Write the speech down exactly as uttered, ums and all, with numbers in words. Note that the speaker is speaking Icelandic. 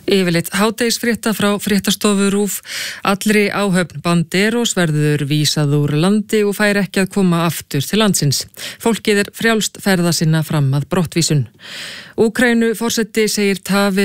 Yfirleitt hádegisfrétta frá fréttastofu RÚV. Allri áhöfn Banderos verður vísað úr landi og fær ekki að koma aftur til landsins. Fólkið er frjálst ferða sinna fram að brottvísun. Úkraínuforseti segir tafir